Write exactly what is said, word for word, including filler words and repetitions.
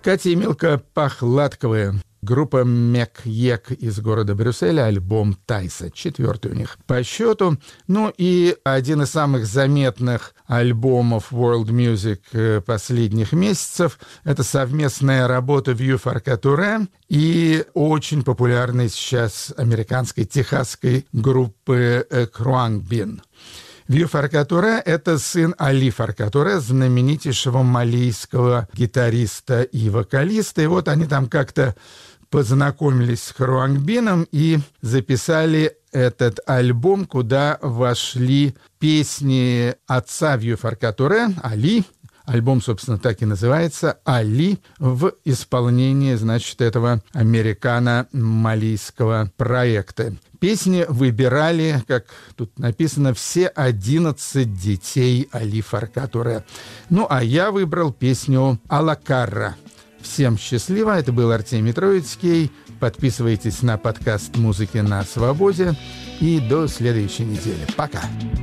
Катя и Милка Похладковые. Группа Мек-Ек из города Брюсселя, альбом Тайса, четвертый у них по счету. Ну и один из самых заметных альбомов World Music последних месяцев — это совместная работа Вью Фаркатуре и очень популярной сейчас американской техасской группы Khruangbin. Вью Фаркатуре — это сын Али Фаркатуре, знаменитейшего малийского гитариста и вокалиста. И вот они там как-то познакомились с Khruangbin и записали этот альбом, куда вошли песни отца Вью Фаркатуре, Али. Альбом, собственно, так и называется «Али» в исполнении, значит, этого американо-малийского проекта. Песни выбирали, как тут написано, все одиннадцать детей Али Фаркатуре. Ну, а я выбрал песню «Алакарра». Всем счастливо. Это был Артемий Троицкий. Подписывайтесь на подкаст «Музыки на свободе». И до следующей недели. Пока.